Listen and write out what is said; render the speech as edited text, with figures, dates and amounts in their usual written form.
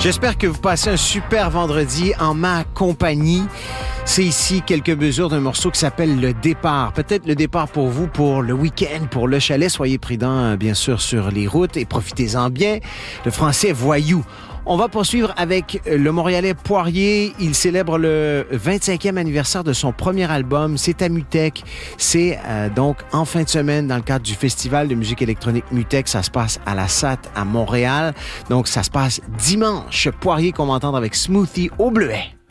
J'espère que vous passez un super vendredi en ma compagnie. C'est ici quelques mesures d'un morceau qui s'appelle Le Départ. Peut-être le départ pour vous, pour le week-end, pour le chalet. Soyez prudents, bien sûr, sur les routes et profitez-en bien. Le français voyou. On va poursuivre avec le Montréalais Poirier. Il célèbre le 25e anniversaire de son premier album. C'est à Mutech. C'est donc en fin de semaine dans le cadre du Festival de musique électronique Mutech. Ça se passe à la SAT à Montréal. Donc, ça se passe dimanche. Poirier qu'on va entendre avec Smoothie au bleuet.